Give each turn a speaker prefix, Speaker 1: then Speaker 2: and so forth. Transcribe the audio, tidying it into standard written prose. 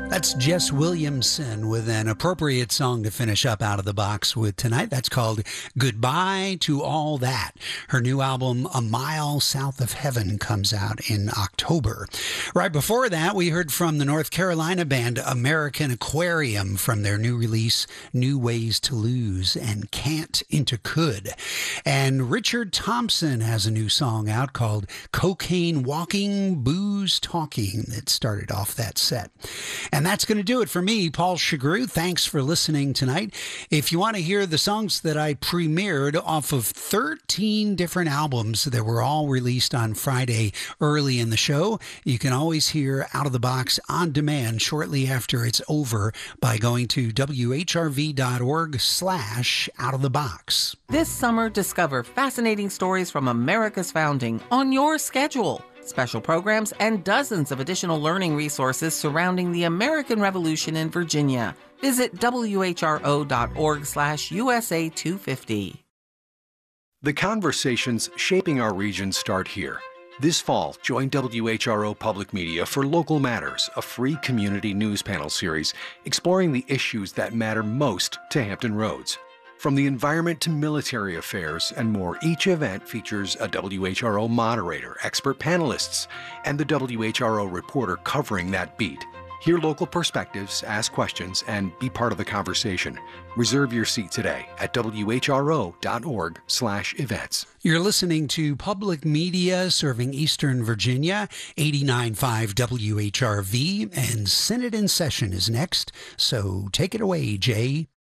Speaker 1: That's Jess Williamson with an appropriate song to finish up Out of the Box with tonight. That's called Goodbye to All That. Her new album, A Mile South of Heaven, comes out in October. Right before that, we heard from the North Carolina band American Aquarium from their new release, New Ways to Lose and Can't into Could. And Richard Thompson has a new song out called Cocaine Walking, Booze Talking that started off that set. And that's going to do it for me, Paul Chagru. Thanks for listening tonight. If you want to hear the songs that I premiered off of 13 different albums that were all released on Friday early in the show, you can always hear Out of the Box on demand shortly after it's over by going to whrv.org/outofthebox.
Speaker 2: This summer, discover fascinating stories from America's founding on your schedule. Special programs and dozens of additional learning resources surrounding the American Revolution in Virginia. Visit whro.org/USA 250.
Speaker 3: The conversations shaping our region start here. This fall, join WHRO Public Media for Local Matters, a free community news panel series exploring the issues that matter most to Hampton Roads. From the environment to military affairs and more, each event features a WHRO moderator, expert panelists, and the WHRO reporter covering that beat. Hear local perspectives, ask questions, and be part of the conversation. Reserve your seat today at whro.org/events.
Speaker 1: You're listening to Public Media serving Eastern Virginia, 89.5 WHRV, and Senate in Session is next. So take it away, Jay.